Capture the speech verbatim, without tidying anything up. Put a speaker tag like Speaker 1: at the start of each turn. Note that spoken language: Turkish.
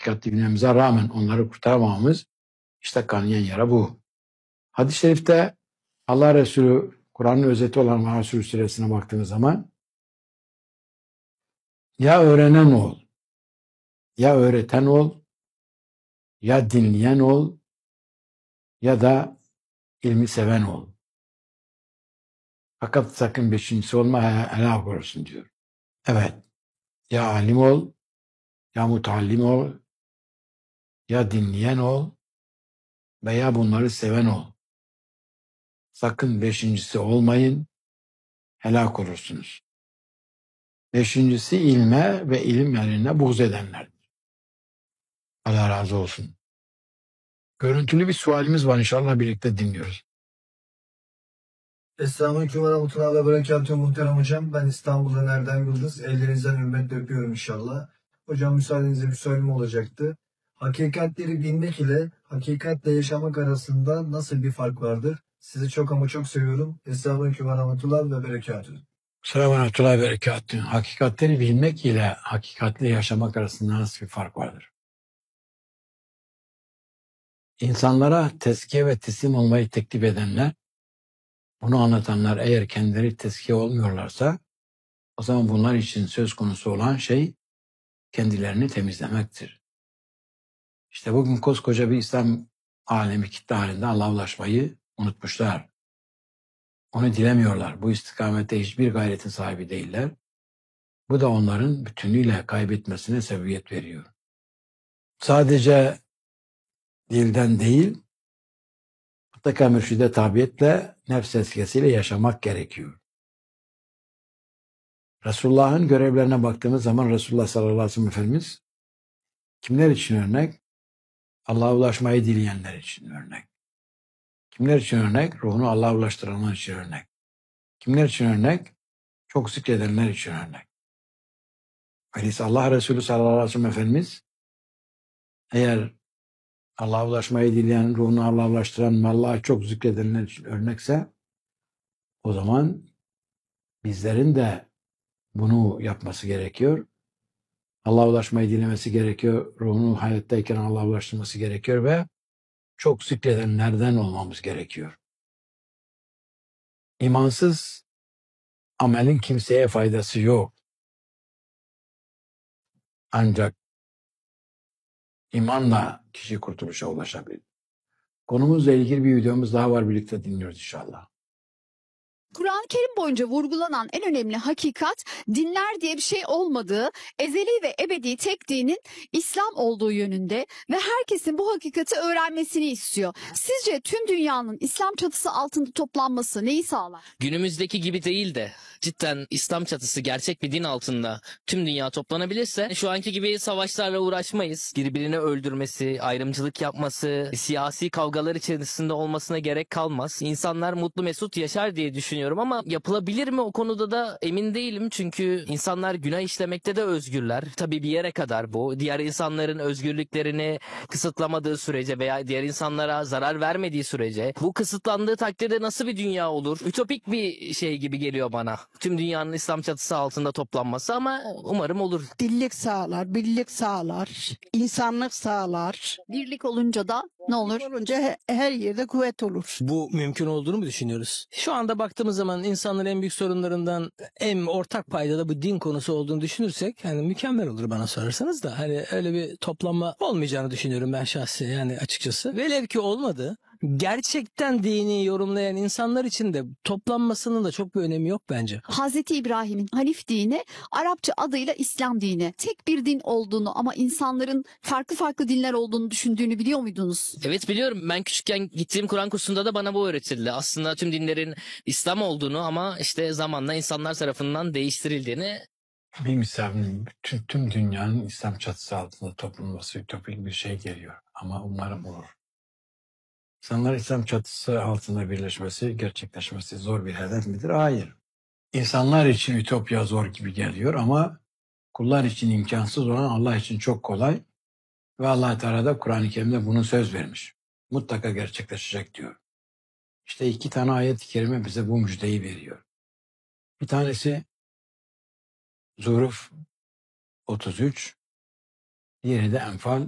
Speaker 1: hakikati bilmemize rağmen onları kurtaramamamız, işte kanayan yara bu. Hadis-i şerifte Allah Resulü, Kur'an'ın özeti olan Allah Resulü suresine baktığımız zaman ya öğrenen ol, ya öğreten ol, ya dinleyen ol, ya da ilmi seven ol. Fakat sakın beşincisi olma, helak olursun diyor. Evet, ya alim ol, ya mutallim ol, ya dinleyen ol veya bunları seven ol. Sakın beşincisi olmayın, helak olursunuz. Beşincisi ilme ve ilim yerine buğz edenlerdir. Allah razı olsun. Görüntülü bir sualimiz var, inşallah birlikte dinliyoruz.
Speaker 2: Estağfurullah ve rahmetullahi ve berekatuhu muhterem hocam. Ben İstanbul'dan Erdem Yıldız. Ellerinizden hürmetle öpüyorum inşallah. Hocam müsaadenizle bir sorum olacaktı. Hakikatleri bilmek ile hakikatle yaşamak arasında nasıl bir fark vardır? Sizi çok ama çok seviyorum. Estağfurullah ve rahmetullahi ve berekatuhu.
Speaker 1: Selamun aleyküm ve berekatuhu. Hakikatleri bilmek ile hakikatle yaşamak arasında nasıl bir fark vardır? İnsanlara tezkiye ve teslim olmayı teklif edenler, bunu anlatanlar eğer kendileri tezkiye olmuyorlarsa, o zaman bunlar için söz konusu olan şey kendilerini temizlemektir. İşte bugün koskoca bir İslam alemi kitle halinde Allah'a ulaşmayı unutmuşlar. Onu dilemiyorlar. Bu istikamette hiçbir gayretin sahibi değiller. Bu da onların bütünüyle kaybetmesine sebebiyet veriyor. Sadece dilden değil, mutlaka mürşide tabiyetle, nefs tezkiyesiyle yaşamak gerekiyor. Resulullah'ın görevlerine baktığımız zaman Resulullah sallallahu aleyhi ve sellem Efendimiz kimler için örnek? Allah'a ulaşmayı dileyenler için örnek. Kimler için örnek? Ruhunu Allah'a ulaştıranlar için örnek. Kimler için örnek? Çok zikredenler için örnek. Öyleyse Allah Resulü sallallahu aleyhi ve sellem Efendimiz eğer Allah'a ulaşmayı dileyen, ruhunu Allah'a ulaştıran ve Allah'a çok zikredenler için örnekse, o zaman bizlerin de bunu yapması gerekiyor. Allah'a ulaşmayı dilemesi gerekiyor. Ruhunu hayattayken Allah'a ulaştırması gerekiyor ve çok zikredenlerden olmamız gerekiyor. İmansız amelin kimseye faydası yok. Ancak imanla kişi kurtuluşa ulaşabilir. Konumuzla ilgili bir videomuz daha var, birlikte dinliyoruz inşallah.
Speaker 3: Kur'an-ı Kerim boyunca vurgulanan en önemli hakikat, dinler diye bir şey olmadığı, ezeli ve ebedi tek dinin İslam olduğu yönünde ve herkesin bu hakikati öğrenmesini istiyor. Sizce tüm dünyanın İslam çatısı altında toplanması neyi sağlar?
Speaker 4: Günümüzdeki gibi değil de cidden İslam çatısı gerçek bir din altında tüm dünya toplanabilirse şu anki gibi savaşlarla uğraşmayız. Birbirini öldürmesi, ayrımcılık yapması, siyasi kavgalar içerisinde olmasına gerek kalmaz. İnsanlar mutlu mesut yaşar diye düşünüyorum ama yapılabilir mi o konuda da emin değilim. Çünkü insanlar günah işlemekte de özgürler. Tabii bir yere kadar bu. Diğer insanların özgürlüklerini kısıtlamadığı sürece veya diğer insanlara zarar vermediği sürece bu kısıtlandığı takdirde nasıl bir dünya olur? Ütopik bir şey gibi geliyor bana. Tüm dünyanın İslam çatısı altında toplanması ama umarım olur.
Speaker 5: Dillik sağlar, birlik sağlar, insanlık sağlar.
Speaker 3: Birlik olunca da ne olur?
Speaker 5: Olunca he- her yerde kuvvet olur.
Speaker 6: Bu mümkün olduğunu mu düşünüyoruz? Şu anda baktığımız zaman insanların en büyük sorunlarından en ortak payda da bu din konusu olduğunu düşünürsek hani mükemmel olur bana sorarsanız da hani öyle bir toplanma olmayacağını düşünüyorum ben şahsi yani açıkçası. Velev ki olmadı. Gerçekten dini yorumlayan insanlar için de toplanmasının da çok bir önemi yok bence.
Speaker 3: Hazreti İbrahim'in Hanif dini, Arapça adıyla İslam dini. Tek bir din olduğunu ama insanların farklı farklı dinler olduğunu düşündüğünü biliyor muydunuz?
Speaker 4: Evet biliyorum. Ben küçükken gittiğim Kur'an kursunda da bana bu öğretildi. Aslında tüm dinlerin İslam olduğunu ama işte zamanla insanlar tarafından değiştirildiğini.
Speaker 1: Bir misalin bütün tüm dünyanın İslam çatısı altında toplanması ütopik bir şey geliyor. Ama umarım olur. İnsanlar İslam çatısı altında birleşmesi, gerçekleşmesi zor bir hedef midir? Hayır. İnsanlar için ütopya zor gibi geliyor ama kullar için imkansız olan Allah için çok kolay. Ve Allah Teala da Kur'an-ı Kerim'de bunu söz vermiş. Mutlaka gerçekleşecek diyor. İşte iki tane ayet-i kerime bize bu müjdeyi veriyor. Bir tanesi Zuhruf otuz üç, diğeri de Enfal